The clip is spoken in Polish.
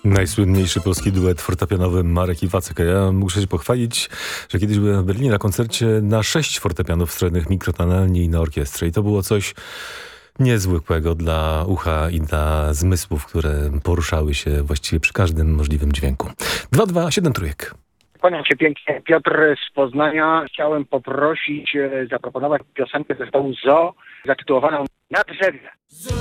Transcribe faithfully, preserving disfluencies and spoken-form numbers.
Najsłynniejszy polski duet fortepianowy Marek i Wacek. A ja muszę się pochwalić, że kiedyś byłem w Berlinie na koncercie na sześć fortepianów wstроенnych mikrotonalnie i na orkiestrze. I to było coś niezwykłego dla ucha i dla zmysłów, które poruszały się właściwie przy każdym możliwym dźwięku. dwa dwa siedem trójek. Kłaniam się pięknie. Piotr z Poznania. Chciałem poprosić, e, zaproponować piosenkę zespołu Zoo zatytułowaną Na drzewie.